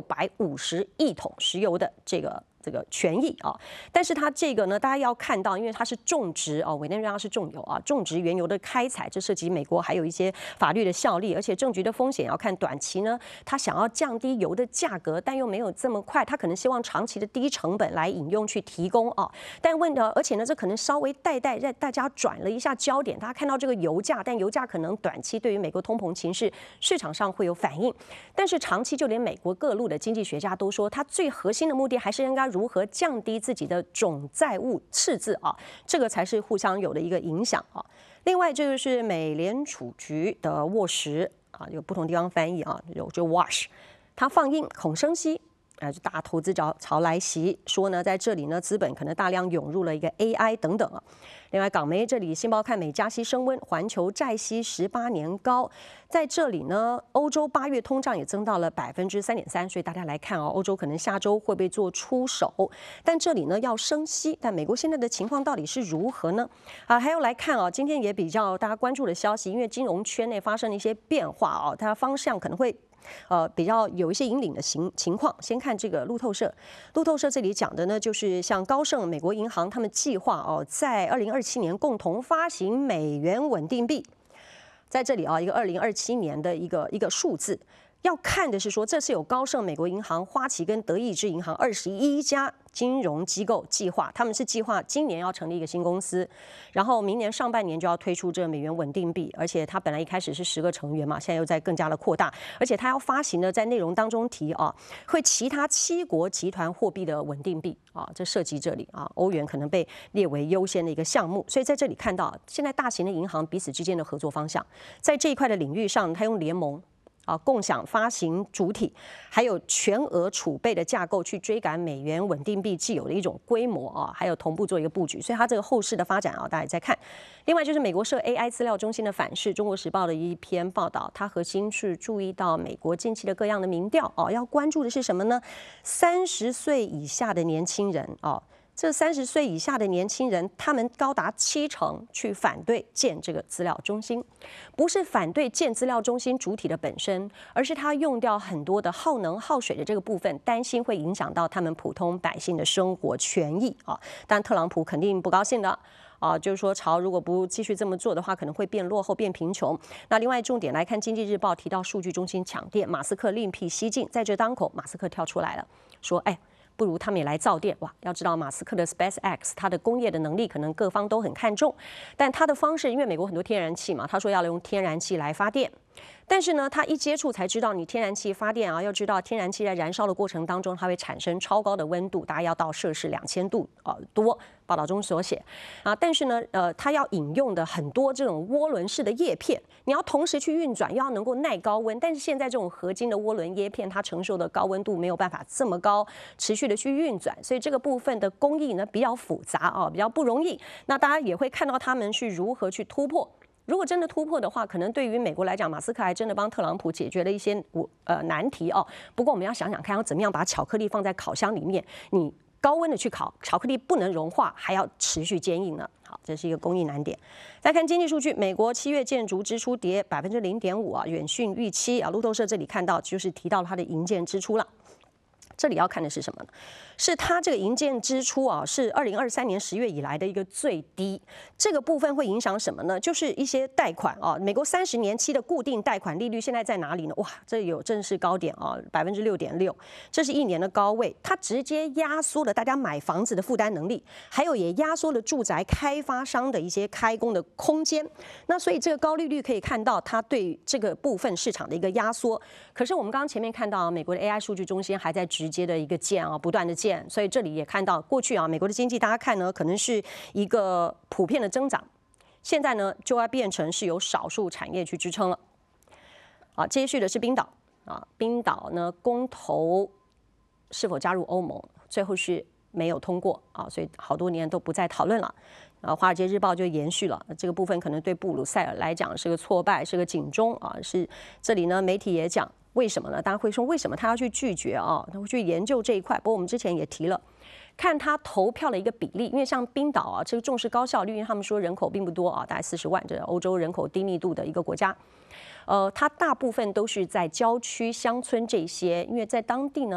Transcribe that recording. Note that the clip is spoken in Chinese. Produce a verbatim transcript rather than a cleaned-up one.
百五十亿桶石油的这个。 这个权益啊，但是它这个呢，大家要看到，因为它是种植哦，委内瑞拉是重油啊，种植原油的开采，这涉及美国还有一些法律的效力，而且政局的风险要看短期呢，它想要降低油的价格，但又没有这么快，它可能希望长期的低成本来引用去提供啊，但问的，而且呢，这可能稍微带带让大家转了一下焦点，大家看到这个油价，但油价可能短期对于美国通膨情势市场上会有反应，但是长期就连美国各路的经济学家都说，它最核心的目的还是应该。 如何降低自己的总债务赤字啊？这个才是互相有的一个影响啊。另外，这个是美联储局的沃什啊，有不同地方翻译啊，有就 Wash， 他放音恐升息。 啊，就大投资潮潮来袭，说呢，在这里呢，资本可能大量涌入了一个 A I 等等啊。另外，港媒这里，新报看美加息升温，环球债息十八年高。在这里呢，欧洲八月通胀也增到了百分之三点三，所以大家来看哦，欧洲可能下周会不会做出手？但这里呢要升息，但美国现在的情况到底是如何呢？啊，还要来看啊，今天也比较大家关注的消息，因为金融圈内发生了一些变化哦，它方向可能会。 呃，比较有一些引领的情情况。先看这个路透社，路透社这里讲的呢，就是像高盛、美国银行他们计划哦，在二零二七年共同发行美元稳定币。在这里啊，一个二零二七年的一个一个数字。 要看的是说，这是有高盛、美国银行、花旗跟德意志银行二十一家金融机构计划，他们是计划今年要成立一个新公司，然后明年上半年就要推出这美元稳定币，而且它本来一开始是十个成员嘛，现在又在更加的扩大，而且它要发行的在内容当中提啊，会其他七国集团货币的稳定币啊，这涉及这里啊，欧元可能被列为优先的一个项目，所以在这里看到现在大型的银行彼此之间的合作方向，在这一块的领域上，它用联盟。 啊，共享发行主体，还有全额储备的架构去追赶美元稳定币既有的一种规模啊，还有同步做一个布局，所以它这个后市的发展啊，大家也在看。另外就是美国设 A I 资料中心的反噬，《中国时报》的一篇报道，它核心是注意到美国近期的各样的民调哦，要关注的是什么呢？三十岁以下的年轻人哦。 这三十岁以下的年轻人，他们高达七成去反对建这个资料中心，不是反对建资料中心主体的本身，而是他用掉很多的耗能耗水的这个部分，担心会影响到他们普通百姓的生活权益啊。但特朗普肯定不高兴的。 啊，就是说，朝如果不继续这么做的话，可能会变落后、变贫穷。那另外重点来看，《经济日报》提到数据中心抢电，马斯克另辟蹊径，在这当口，马斯克跳出来了，说：“哎。” 不如他们也来造电哇！要知道马斯克的 SpaceX， 它的工业的能力可能各方都很看重，但他的方式，因为美国很多天然气嘛，他说要用天然气来发电。但是呢，他一接触才知道，你天然气发电啊，要知道天然气在燃烧的过程当中，它会产生超高的温度，大概要到摄氏两千度呃多。报道中所写啊，但是呢，呃，它要引用的很多这种涡轮式的叶片，你要同时去运转，又要能够耐高温。但是现在这种合金的涡轮叶片，它承受的高温度没有办法这么高，持续的去运转，所以这个部分的工艺呢比较复杂啊，比较不容易。那大家也会看到他们去如何去突破。 如果真的突破的话，可能对于美国来讲，马斯克还真的帮特朗普解决了一些呃难题哦。不过我们要想想看，要怎么样把巧克力放在烤箱里面，你高温的去烤，巧克力不能融化，还要持续坚硬呢。好，这是一个工艺难点。再看经济数据，美国七月建筑支出跌百分之零点五啊，远逊预期啊。路透社这里看到就是提到它的营建支出了。 这里要看的是什么呢？是它这个营建支出啊，是二零二三年十月以来的一个最低。这个部分会影响什么呢？就是一些贷款啊，美国三十年期的固定贷款利率现在在哪里呢？哇，这有正式高点啊，百分之六点六，这是一年的高位，它直接压缩了大家买房子的负担能力，还有也压缩了住宅开发商的一些开工的空间。那所以这个高利率可以看到它对这个部分市场的一个压缩。可是我们刚刚前面看到，美国的 A I 数据中心还在直接的一个建啊，不断的建，所以这里也看到过去啊，美国的经济大家看呢，可能是一个普遍的增长，现在呢就要变成是由少数产业去支撑了。啊，接续的是冰岛啊，冰岛呢公投是否加入欧盟，最后是没有通过啊，所以好多年都不再讨论了。啊，《华尔街日报》就延续了这个部分，可能对布鲁塞尔来讲是个挫败，是个警钟啊。是这里呢，媒体也讲为什么呢？大家会说为什么他要去拒绝啊？他会去研究这一块。不过我们之前也提了，看他投票的一个比例，因为像冰岛啊，这个重视高效率，因为他们说人口并不多啊，大概四十万，这是欧洲人口低密度的一个国家。呃，它大部分都是在郊区、乡村这些，因为在当地呢。